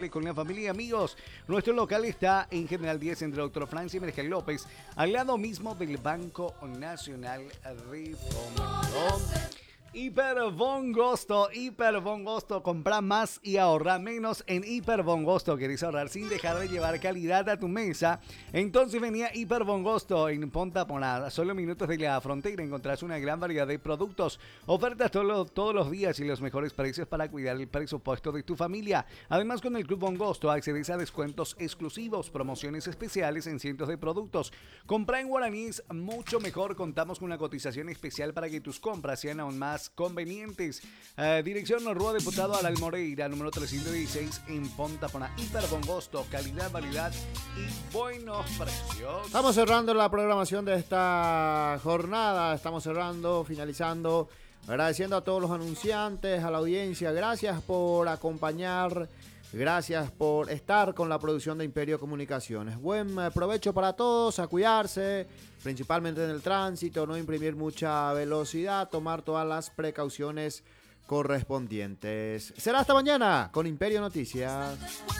siempre con la familia y amigos. Nuestro local está en General 10 entre Dr. Francia y Merkel López, al lado mismo del Banco Nacional de Fomento. Hiperbongosto, compra más y ahorra menos en Hiperbongosto. ¿Querés ahorrar sin dejar de llevar calidad a tu mesa? Entonces venía Hiperbongosto en Ponta Ponada. Solo minutos de la frontera encontrarás una gran variedad de productos, ofertas todos los días y los mejores precios para cuidar el presupuesto de tu familia. Además, con el Club Bongosto accedes a descuentos exclusivos, promociones especiales en cientos de productos. Compra en guaraníes mucho mejor. Contamos con una cotización especial para que tus compras sean aún más convenientes. Dirección Rua Diputado Aral Moreira, número 316 en Ponta Pona. Hiperbongosto, calidad, variedad y buenos precios. Estamos cerrando la programación de esta jornada. Estamos finalizando. Agradeciendo a todos los anunciantes, a la audiencia. Gracias por acompañar. Gracias por estar con la producción de Imperio Comunicaciones. Buen provecho para todos, a cuidarse, principalmente en el tránsito, no imprimir mucha velocidad, tomar todas las precauciones correspondientes. Será hasta mañana con Imperio Noticias.